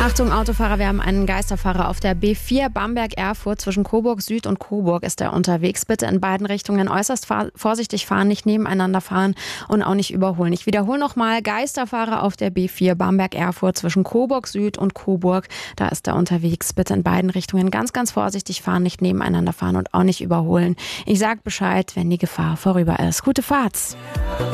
Achtung Autofahrer, wir haben einen Geisterfahrer auf der B4 Bamberg-Erfurt. Zwischen Coburg Süd und Coburg ist er unterwegs. Bitte in beiden Richtungen äußerst vorsichtig fahren, nicht nebeneinander fahren und auch nicht überholen. Ich wiederhole nochmal, Geisterfahrer auf der B4 Bamberg-Erfurt zwischen Coburg Süd und Coburg. Da ist er unterwegs. Bitte in beiden Richtungen ganz, ganz vorsichtig fahren, nicht nebeneinander fahren und auch nicht überholen. Ich sag Bescheid, wenn die Gefahr vorüber ist. Gute Fahrt!